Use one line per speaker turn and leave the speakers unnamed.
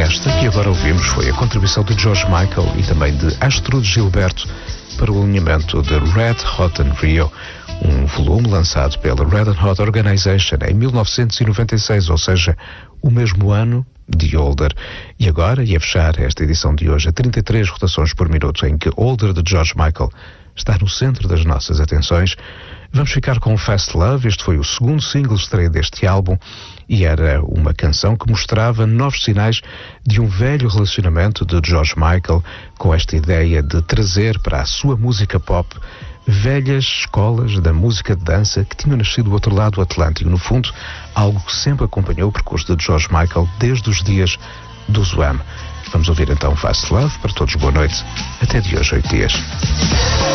esta que agora ouvimos foi a contribuição de George Michael e também de Astrud Gilberto para o alinhamento de Red Hot and Rio, um volume lançado pela Red Hot Organization em 1996, ou seja, o mesmo ano de Older. E agora, e a fechar esta edição de hoje, a 33 rotações por minuto, em que Older de George Michael está no centro das nossas atenções, vamos ficar com Fast Love. Este foi o segundo single estreia deste álbum e era uma canção que mostrava novos sinais de um velho relacionamento de George Michael com esta ideia de trazer para a sua música pop velhas escolas da música de dança que tinham nascido do outro lado do Atlântico. No fundo, algo que sempre acompanhou o percurso de George Michael desde os dias do Wham. Vamos ouvir então Fast Love. Para todos, boa noite. Até de hoje, 8 dias.